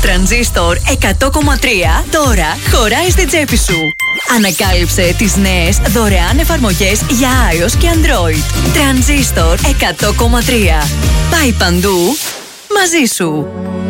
τρανζίστορ 100,3 τώρα χωράει στην τσέπη σου. Ανακάλυψε τις νέες δωρεάν εφαρμογές για iOS και Android. Τρανζίστορ 100,3. Πάει παντού μαζί σου.